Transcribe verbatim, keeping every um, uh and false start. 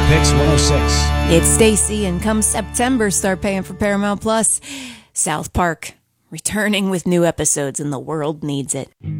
Picks one oh six. It's Stacy, and come September, start paying for Paramount Plus. South Park, returning with new episodes, and the world needs it.